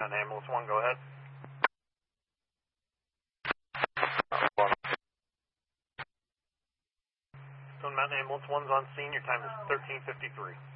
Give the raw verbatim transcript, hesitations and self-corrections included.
Ambulance one, go ahead. Stone Mountain Ambulance one's on scene. Your time is thirteen fifty-three.